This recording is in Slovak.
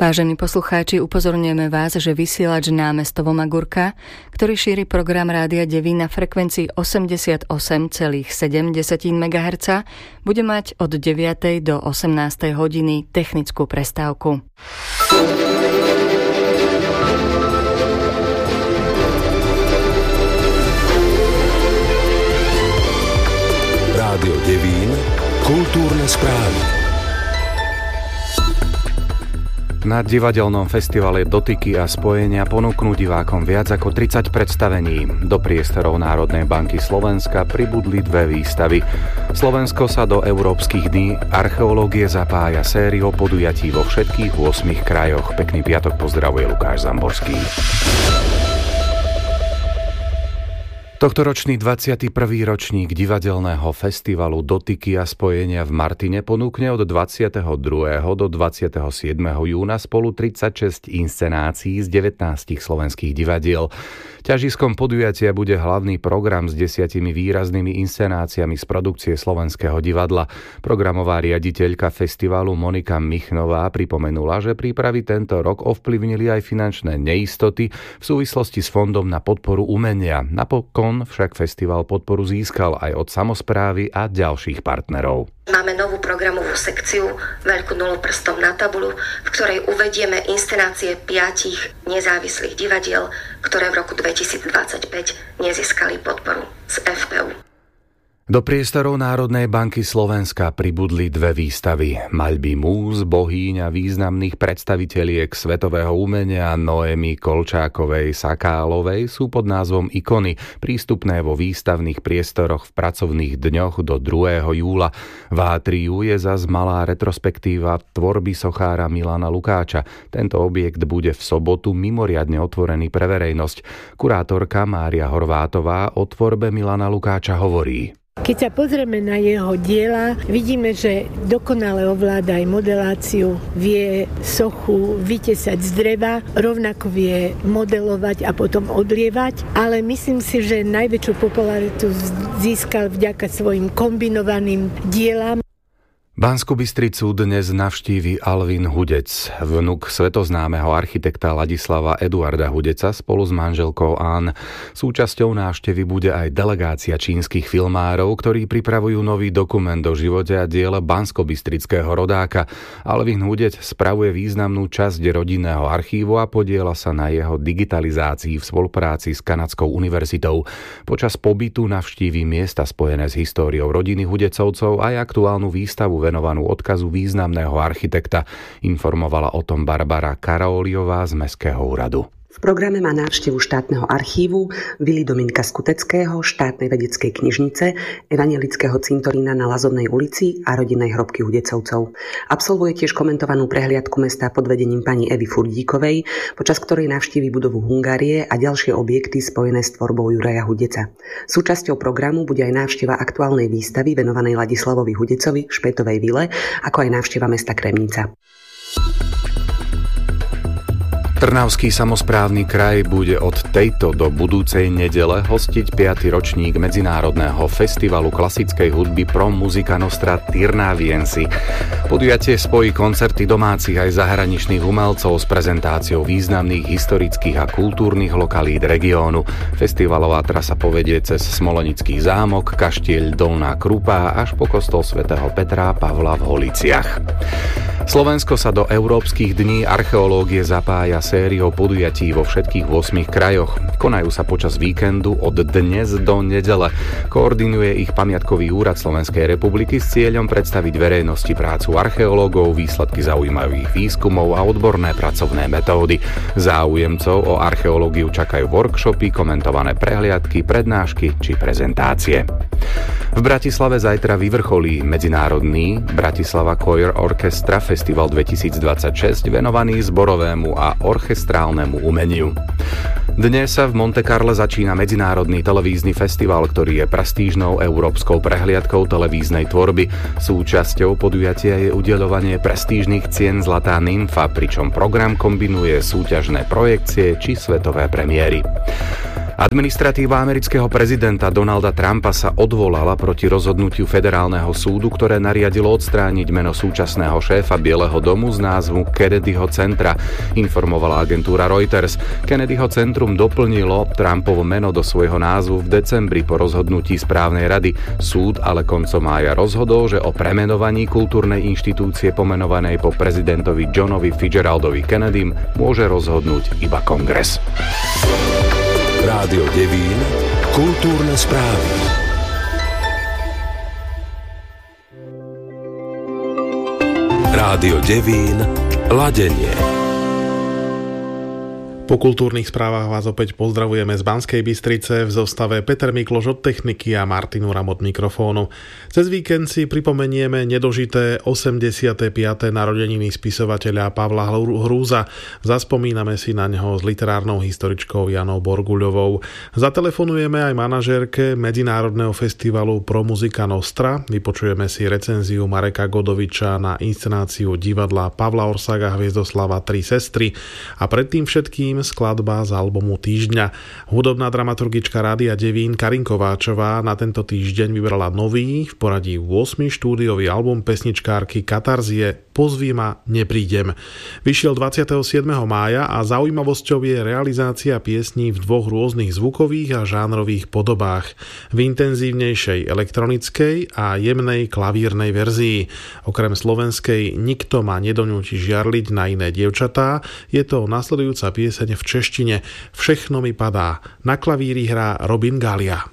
Vážení poslucháči, upozorňujeme vás, že vysielač Námestovo Magurka, ktorý šíri program Rádia Devín na frekvencii 88,7 MHz, bude mať od 9. do 18. hodiny technickú prestávku. Rádio Devín, kultúrne správy. Na divadelnom festivale Dotyky a spojenia ponúknú divákom viac ako 30 predstavení. Do priestorov Národnej banky Slovenska pribudli dve výstavy. Slovensko sa do Európskych dní archeológie zapája sériou podujatí vo všetkých 8 krajoch. Pekný piatok, pozdravuje Lukáš Zamborský. Tohtoročný 21. ročník divadelného festivalu Dotyky a spojenia v Martine ponúkne od 22. do 27. júna spolu 36 inscenácií z 19 slovenských divadiel. Ťažiskom podujatia bude hlavný program s 10 výraznými inscenáciami z produkcie Slovenského divadla. Programová riaditeľka festivalu Monika Michnová pripomenula, že prípravy tento rok ovplyvnili aj finančné neistoty v súvislosti s Fondom na podporu umenia. Napokon však festival podporu získal aj od samosprávy a ďalších partnerov. Máme novú programovú sekciu Veľkú nulu prstom na tabuľu, v ktorej uvedieme inscenácie 5 nezávislých divadiel, ktoré v roku 2025 nezískali podporu z FPU. Do priestorov Národnej banky Slovenska pribudli dve výstavy. Maľby múz, bohýň a významných predstaviteľiek svetového umenia Noémy Kolčákovej Sakálovej sú pod názvom Ikony, prístupné vo výstavných priestoroch v pracovných dňoch do 2. júla. V átriu je zas malá retrospektíva tvorby sochára Milana Lukáča. Tento objekt bude v sobotu mimoriadne otvorený pre verejnosť. Kurátorka Mária Horvátová o tvorbe Milana Lukáča hovorí. Keď sa pozrieme na jeho diela, vidíme, že dokonale ovláda aj modeláciu, vie sochu vytesať z dreva, rovnako vie modelovať a potom odlievať, ale myslím si, že najväčšiu popularitu získal vďaka svojim kombinovaným dielam. Banskú Bystricu dnes navštívi Alvin Hudec, vnuk svetoznámeho architekta Ladislava Eduarda Hudeca spolu s manželkou Ann. Súčasťou návštevy bude aj delegácia čínskych filmárov, ktorí pripravujú nový dokument o živote a diele banskobystrického rodáka. Alvin Hudec spravuje významnú časť rodinného archívu a podieľa sa na jeho digitalizácii v spolupráci s Kanadskou univerzitou. Počas pobytu navštívi miesta spojené s históriou rodiny Hudecovcov aj aktuálnu výstavu venovanú odkazu významného architekta. Informovala o tom Barbara Karoliová z Mestského úradu. V programe má návštevu štátneho archívu, vily Dominika Skuteckého, štátnej vedeckej knižnice, evangelického cintorína na Lazovnej ulici a rodinnej hrobky Hudecovcov. Absolvuje tiež komentovanú prehliadku mesta pod vedením pani Evy Furdíkovej, počas ktorej navštíví budovu Hungárie a ďalšie objekty spojené s tvorbou Juraja Hudeca. Súčasťou programu bude aj návšteva aktuálnej výstavy venovanej Ladislavovi Hudecovi v Špätovej vile, ako aj návšteva mesta Kremnica. Trnavský samosprávny kraj bude od tejto do budúcej nedele hostiť 5. ročník Medzinárodného festivalu klasickej hudby Pro Musica Nostra Tirnaviensi. Podujatie spojí koncerty domácich aj zahraničných umelcov s prezentáciou významných historických a kultúrnych lokalít regiónu. Festivalová trasa povedie cez Smolenický zámok, kaštieľ Dolná Krupa až po kostol svätého Petra a Pavla v Holiciach. Slovensko sa do Európskych dní archeológie zapája sériou podujatí vo všetkých 8 krajoch. Konajú sa počas víkendu od dnes do nedele. Koordinuje ich Pamiatkový úrad Slovenskej republiky s cieľom predstaviť verejnosti prácu archeológov, výsledky zaujímavých výskumov a odborné pracovné metódy. Záujemcov o archeológiu čakajú workshopy, komentované prehliadky, prednášky či prezentácie. V Bratislave zajtra vyvrcholí medzinárodný Bratislava Choir Orchestra Festival 2026 venovaný zborovému a orchestrálnemu umeniu. Dnes sa v Monte Carle začína medzinárodný televízny festival, ktorý je prestížnou európskou prehliadkou televíznej tvorby. Súčasťou podujatia je udeľovanie prestížnych cien Zlatá nymfa, pričom program kombinuje súťažné projekcie či svetové premiéry. Administratíva amerického prezidenta Donalda Trumpa sa odvolala proti rozhodnutiu federálneho súdu, ktoré nariadilo odstrániť meno súčasného šéfa Bieleho domu z názvu Kennedyho centra, informovala agentúra Reuters. Kennedyho centrum doplnilo Trumpovo meno do svojho názvu v decembri po rozhodnutí správnej rady. Súd ale koncom mája rozhodol, že o premenovaní kultúrnej inštitúcie pomenovanej po prezidentovi Johnovi Fitzgeraldovi Kennedym môže rozhodnúť iba Kongres. Rádio Devín, kultúrne správy. Rádio Devín, ladenie. Po kultúrnych správach vás opäť pozdravujeme z Banskej Bystrice v zostave Peter Mikloš od techniky a Martin Uram od mikrofónu. Cez víkend si pripomenieme nedožité 85. narodeniny spisovateľa Pavla Hrúza. Zaspomíname si na neho s literárnou historičkou Janou Borguľovou. Zatelefonujeme aj manažérke Medzinárodného festivalu Pro Musica Nostra. Vypočujeme si recenziu Mareka Godoviča na inscenáciu divadla Pavla Orsaga Hviezdoslava Tri sestry a predtým všetkým skladba z albumu Týždňa. Hudobná dramaturgička Rádia Devín Karin Kováčová na tento týždeň vybrala nový, v poradí 8. štúdiový album pesničkárky Katarzie Pozví ma, neprídem. Vyšiel 27. mája a zaujímavosťou je realizácia piesní v dvoch rôznych zvukových a žánrových podobách. V intenzívnejšej elektronickej a jemnej klavírnej verzii. Okrem slovenskej Nikto ma nedonúti žiarliť na iné dievčatá je to nasledujúca pieseň v češtine Všechno mi padá. Na klavíri hrá Robin Galia.